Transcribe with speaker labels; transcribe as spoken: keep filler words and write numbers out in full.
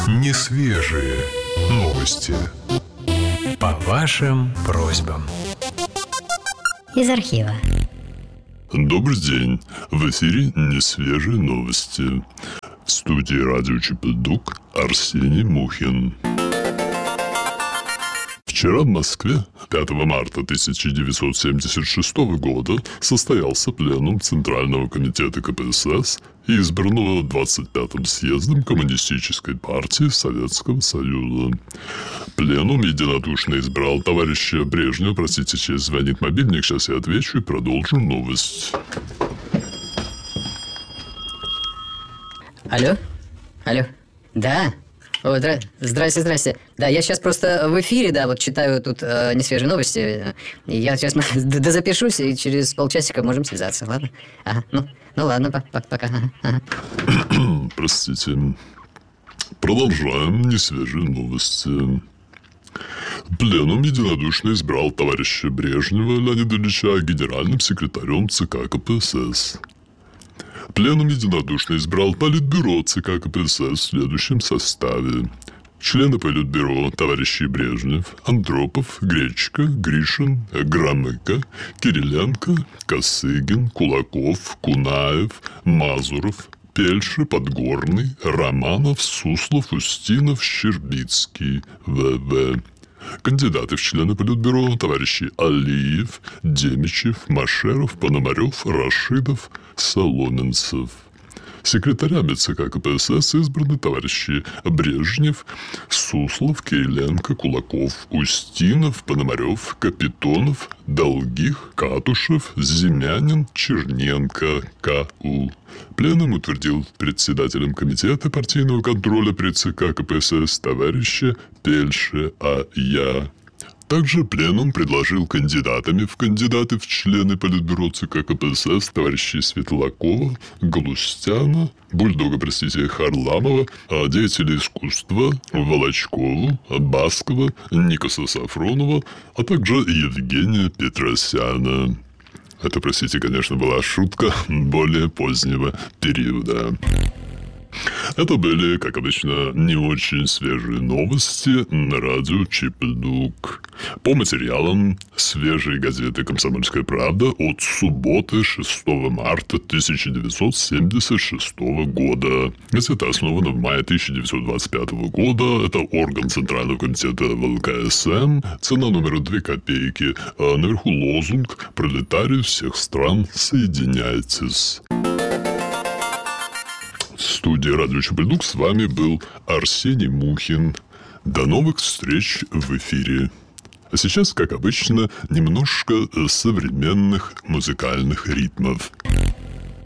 Speaker 1: Несвежие новости. По вашим просьбам.
Speaker 2: Из архива.
Speaker 3: Добрый день. В эфире «Несвежие новости». В студии радио Чепедук Арсений Мухин. Вчера в Москве, пятого марта тысяча девятьсот семьдесят шестого года, состоялся пленум Центрального комитета ка пэ эс эс, избранного двадцать пятым съездом Коммунистической партии Советского Союза. Пленум единодушно избрал товарища Брежнева. Простите, сейчас звонит мобильник, сейчас я отвечу и продолжу новость.
Speaker 4: Алло? Алло? Да? О, здра... Здрасте, здрасте. Да, я сейчас просто в эфире, да, вот читаю тут э, несвежие новости. Я сейчас дозапишусь, и через полчасика можем связаться, ладно? Ага, ну, ну ладно, пока. Ага.
Speaker 3: Простите. Продолжаем несвежие новости. Пленум единодушно избрал товарища Брежнева Леонида Ильича генеральным секретарем ЦК ка пэ эс эс. Пленум единодушно избрал Политбюро ЦК ка пэ эс эс в следующем составе. Члены Политбюро товарищи Брежнев, Андропов, Гречко, Гришин, Громыко, Кириленко, Косыгин, Кулаков, Кунаев, Мазуров, Пельши, Подгорный, Романов, Суслов, Устинов, Щербицкий, вэ вэ. Кандидаты в члены Политбюро товарищи Алиев, Демичев, Машеров, Пономарев, Рашидов, Соломенцев. Секретарями ЦК ка пэ эс эс избраны товарищи Брежнев, Суслов, Кириленко, Кулаков, Устинов, Пономарев, Капитонов, Долгих, Катушев, Зимянин, Черненко, ка у. Пленум утвердил председателем комитета партийного контроля при ЦК ка пэ эс эс товарища Пельши а я. Также пленум предложил кандидатами в кандидаты в члены Политбюро ЦК ка пэ эс эс товарищей Светлакова, Галустяна, Бульдога, простите, Харламова, деятелей искусства Волочкову, Баскова, Никоса Сафронова, а также Евгения Петросяна. Это, простите, конечно, была шутка более позднего периода. Это были, как обычно, не очень свежие новости на радио Чепедук. По материалам свежей газеты «Комсомольская правда» от субботы шестого марта тысяча девятьсот семьдесят шестого года. Газета основана в мае тысяча девятьсот двадцать пятого года. Это орган Центрального комитета вэ эл ка эс эм. Цена номера две копейки. А наверху лозунг «Пролетарии всех стран, соединяйтесь». В студии радио Чепедук с вами был Арсений Мухин. До новых встреч в эфире. А сейчас, как обычно, немножко современных музыкальных ритмов.